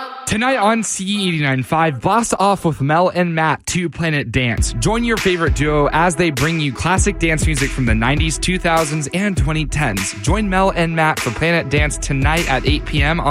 Tonight on CE89.5, blast off with Mel and Matt to Planet Dance. Join your favorite duo as they bring you classic dance music from the 90s, 2000s, and 2010s. Join Mel and Matt for Planet Dance tonight at 8 p.m.